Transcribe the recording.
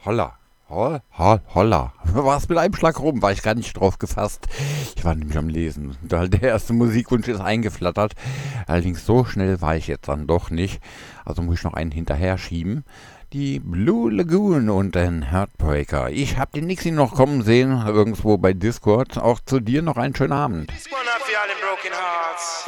Holla. Holla. Was mit einem Schlag rum? War ich gar nicht drauf gefasst. Ich war nämlich am Lesen. Der erste Musikwunsch ist eingeflattert. Allerdings so schnell war ich jetzt dann doch nicht. Also muss ich noch einen hinterher schieben. Die Blue Lagoon und den Heartbreaker. Ich hab den Nixie noch kommen sehen, irgendwo bei Discord. Auch zu dir noch einen schönen Abend.